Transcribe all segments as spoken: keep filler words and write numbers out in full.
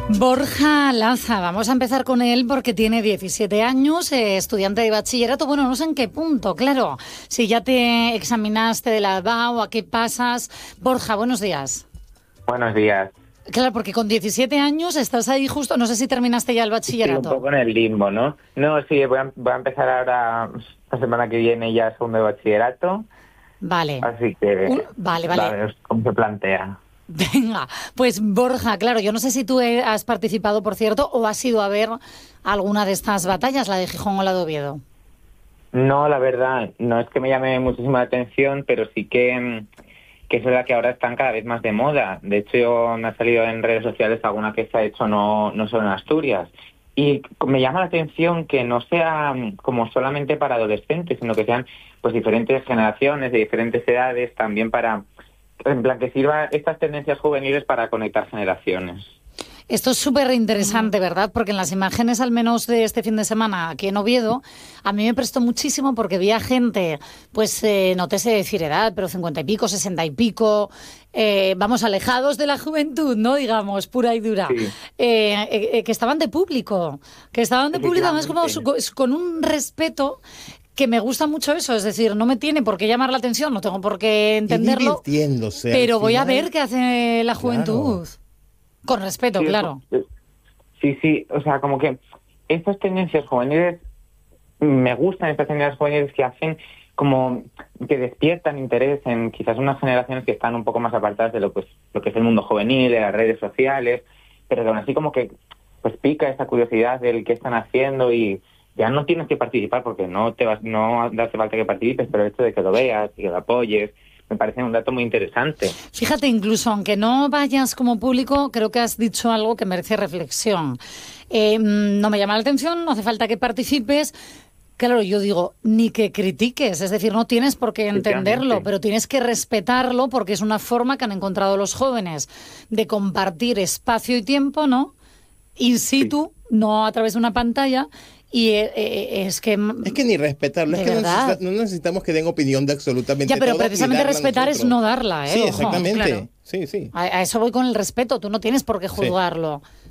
Borja Laza, vamos a empezar con él porque tiene diecisiete años, eh, estudiante de bachillerato. Bueno, no sé en qué punto, claro, si ya te examinaste de la E B A o a qué pasas. Borja, buenos días. Buenos días. Claro, porque con diecisiete años estás ahí justo, no sé si terminaste ya el bachillerato. Sí, un poco en el limbo, ¿no? No, sí, voy a, voy a empezar ahora, la semana que viene ya segundo de bachillerato. Vale. Así que, Uh, vale, vale. a ver cómo se plantea. Venga, pues Borja, claro, yo no sé si tú has participado, por cierto, o has ido a ver alguna de estas batallas, la de Gijón o la de Oviedo. No, la verdad, no es que me llame muchísimo la atención, pero sí que, que es verdad que ahora están cada vez más de moda. De hecho, yo, me ha salido en redes sociales alguna que se ha hecho no, no solo en Asturias. Y me llama la atención que no sea como solamente para adolescentes, sino que sean pues diferentes generaciones, de diferentes edades, también para, en plan, que sirva estas tendencias juveniles para conectar generaciones. Esto es súper interesante, ¿verdad? Porque en las imágenes, al menos de este fin de semana aquí en Oviedo, a mí me prestó muchísimo porque vi a gente, pues eh, no te sé decir edad, pero cincuenta y pico, sesenta y pico, eh, vamos, alejados de la juventud, ¿no? Digamos, pura y dura, Sí. eh, eh, que estaban de público, que estaban de público, además como con un respeto que me gusta mucho eso, es decir, no me tiene por qué llamar la atención, no tengo por qué entenderlo, pero voy a ver qué hace la juventud. Claro. Con respeto, sí, claro. Sí, sí, o sea, como que estas tendencias juveniles, me gustan estas tendencias juveniles que hacen como que despiertan interés en quizás unas generaciones que están un poco más apartadas de lo, pues, lo que es el mundo juvenil, de las redes sociales, pero aún así como que pues pica esa curiosidad del qué están haciendo y ya no tienes que participar porque no te vas, no hace falta que participes, pero el hecho de que lo veas y que lo apoyes, me parece un dato muy interesante. Fíjate, incluso aunque no vayas como público, creo que has dicho algo que merece reflexión. Eh, no me llama la atención, no hace falta que participes. Claro, yo digo, ni que critiques, es decir, no tienes por qué entenderlo, pero tienes que respetarlo porque es una forma que han encontrado los jóvenes de compartir espacio y tiempo, ¿no? In situ, sí. No a través de una pantalla. Y eh, eh, es que... Es que ni respetarlo, es que no, necesita, no necesitamos que den opinión de absolutamente todo. Ya, pero todo, precisamente respetar es no darla, ¿eh? Sí, Ojo, exactamente. Claro. Sí, sí. A, a eso voy con el respeto, tú no tienes por qué juzgarlo. Sí.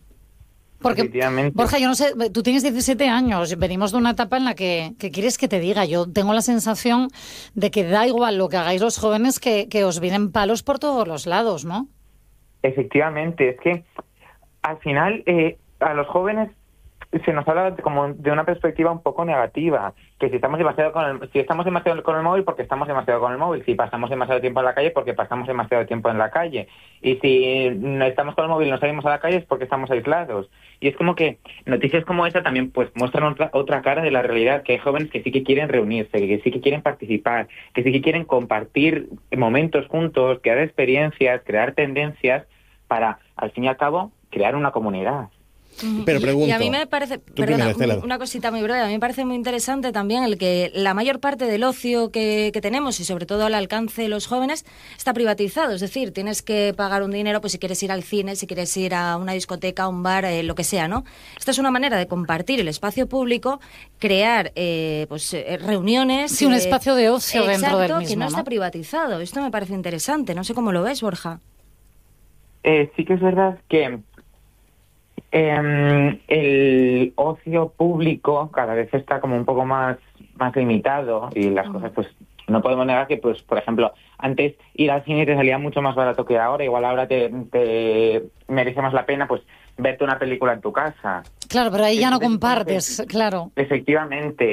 Porque, Borja, yo no sé, tú tienes diecisiete años, venimos de una etapa en la que, que quieres que te diga, yo tengo la sensación de que da igual lo que hagáis los jóvenes, que, que os vienen palos por todos los lados, ¿no? Efectivamente, es que al final eh, a los jóvenes se nos habla como de una perspectiva un poco negativa, que si estamos demasiado con el, si estamos demasiado con el móvil porque estamos demasiado con el móvil, si pasamos demasiado tiempo en la calle porque pasamos demasiado tiempo en la calle, y si no estamos con el móvil y no salimos a la calle es porque estamos aislados. Y es como que noticias como esta también pues muestran otra, otra cara de la realidad, que hay jóvenes que sí que quieren reunirse, que sí que quieren participar, que sí que quieren compartir momentos juntos, crear experiencias, crear tendencias para, al fin y al cabo, crear una comunidad. Pero pregunto, y a mí me parece, perdona, primero, una cosita muy breve, a mí me parece muy interesante también el que la mayor parte del ocio que, que tenemos y sobre todo al alcance de los jóvenes está privatizado, es decir, tienes que pagar un dinero pues si quieres ir al cine, si quieres ir a una discoteca, a un bar, eh, lo que sea, ¿no? Esta es una manera de compartir el espacio público, crear eh, pues eh, reuniones. Sí, un eh, espacio de ocio exacto, dentro del mismo, que no, ¿no? está privatizado. Esto me parece interesante, no sé cómo lo ves, Borja. Eh, sí que es verdad que Eh, el ocio público cada vez está como un poco más más limitado y las mm. cosas pues no podemos negar que pues por ejemplo antes ir al cine te salía mucho más barato que ahora, igual ahora te, te merece más la pena pues verte una película en tu casa. Claro, pero ahí ya no compartes, claro. Efectivamente,